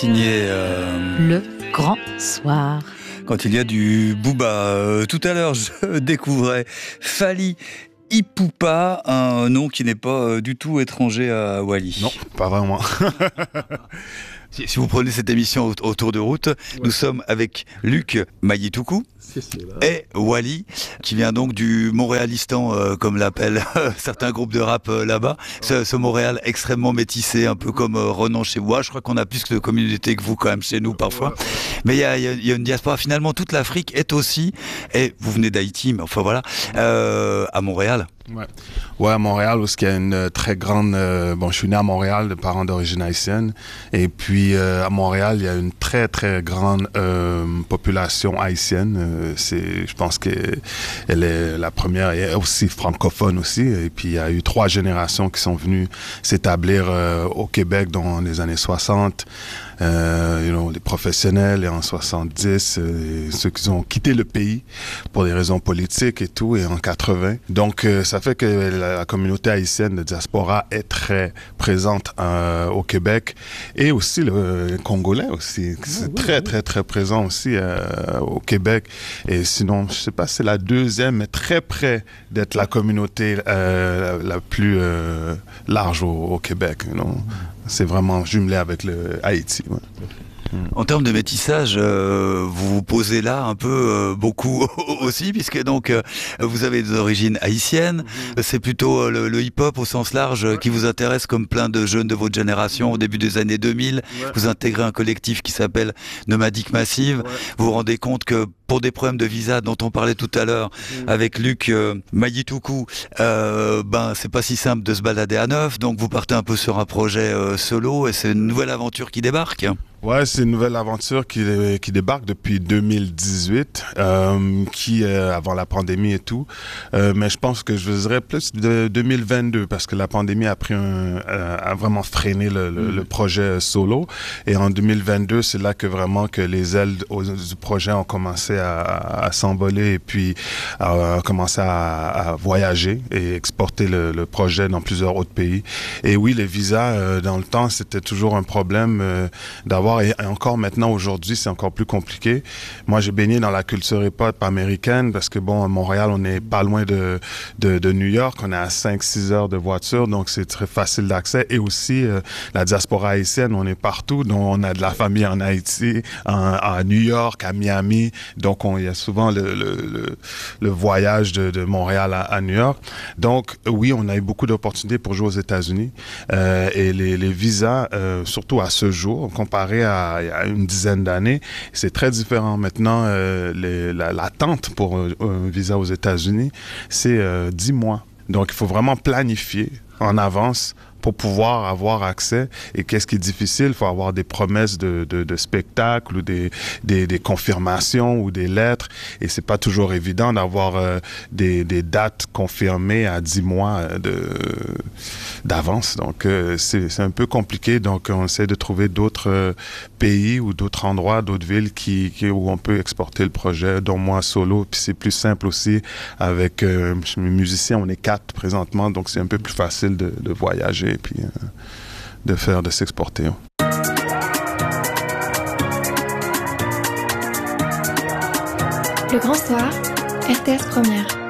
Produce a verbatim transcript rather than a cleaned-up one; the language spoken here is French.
signé euh... Le Grand Soir. Quand il y a du booba. Euh, tout à l'heure, je découvrais Fally Ipupa, un nom qui n'est pas euh, du tout étranger à Wally. Non, pas vraiment. si, si vous prenez cette émission autour de route, ouais. Nous sommes avec Luc Mayituku et Wally, qui vient donc du Montréalistan, euh, comme l'appellent certains groupes de rap euh, là-bas. Ce, ce Montréal extrêmement métissé, un peu comme euh, Renan chez moi. Je crois qu'on a plus de communauté que vous quand même chez nous parfois. Mais il y a, y a une diaspora. Finalement, toute l'Afrique est aussi, et vous venez d'Haïti, mais enfin voilà, euh, à Montréal. Ouais. ouais, à Montréal, où il y a une très grande... Euh, bon, je suis né à Montréal, de parents d'origine haïtienne. Et puis, euh, à Montréal, il y a une très, très grande euh, population haïtienne. Euh, c'est, je pense qu'elle est la première, et aussi francophone aussi. Et puis, il y a eu trois générations qui sont venues s'établir euh, au Québec dans les années soixante. Euh, you know, les professionnels et en soixante-dix, euh, ceux qui ont quitté le pays pour des raisons politiques et tout, et en quatre-vingts. Donc, euh, ça fait que la, la communauté haïtienne de diaspora est très présente euh, au Québec, et aussi le, le Congolais aussi. C'est oui, très, oui. très, très présent aussi euh, au Québec. Et sinon, je sais pas, c'est la deuxième, mais très près d'être la communauté euh, la, la plus euh, large au, au Québec. You know? C'est vraiment jumelé avec le Haïti. Ouais. En termes de métissage, euh, vous vous posez là un peu euh, beaucoup aussi, puisque donc euh, vous avez des origines haïtiennes. Mm-hmm. C'est plutôt euh, le, le hip-hop au sens large ouais. qui vous intéresse, comme plein de jeunes de votre génération au début des années deux mille. Ouais. Vous intégrez un collectif qui s'appelle Nomadic Massive. Ouais. Vous vous rendez compte que pour des problèmes de visa dont on parlait tout à l'heure mmh. avec Luc euh, Mayituku, euh, ben c'est pas si simple de se balader à neuf, donc vous partez un peu sur un projet euh, solo et c'est une nouvelle aventure qui débarque. Ouais, c'est une nouvelle aventure qui, qui débarque depuis deux mille dix-huit, euh, qui euh, avant la pandémie et tout. Euh, mais je pense que je viserais plus de deux mille vingt-deux parce que la pandémie a pris un, euh, a vraiment freiné le, le, mmh. le projet solo. Et en deux mille vingt-deux, c'est là que vraiment que les ailes du projet ont commencé à, à s'envoler et puis à, à commencer à, à voyager et exporter le, le projet dans plusieurs autres pays. Et oui, les visas euh, dans le temps, c'était toujours un problème euh, d'avoir. Et encore maintenant, aujourd'hui, c'est encore plus compliqué. Moi, j'ai baigné dans la culture hip-hop américaine parce que, bon, à Montréal, on n'est pas loin de, de, de New York. On est à cinq six heures de voiture, donc c'est très facile d'accès. Et aussi, euh, la diaspora haïtienne, on est partout. Donc, on a de la famille en Haïti, en, à New York, à Miami. Donc, on, il y a souvent le, le, le, le voyage de, de Montréal à, à New York. Donc, oui, on a eu beaucoup d'opportunités pour jouer aux États-Unis. Euh, et les, les visas, euh, surtout à ce jour, comparé à il y a une dizaine d'années, c'est très différent. Maintenant, euh, les, la, l'attente pour un, un visa aux États-Unis, c'est euh, dix mois. Donc, il faut vraiment planifier en avance pour pouvoir avoir accès. Et qu'est-ce qui est difficile? Il faut avoir des promesses de, de, de spectacles ou des, des, des confirmations ou des lettres. Et c'est pas toujours évident d'avoir euh, des, des dates confirmées à dix mois de, d'avance. Donc, euh, c'est, c'est un peu compliqué. Donc, on essaie de trouver d'autres euh, pays ou d'autres endroits, d'autres villes qui, qui, où on peut exporter le projet, dont moi solo. Puis c'est plus simple aussi avec euh, mes musiciens. On est quatre présentement, donc c'est un peu plus facile de, de voyager et puis euh, de faire, de s'exporter. Le Grand Soir, R T S Première.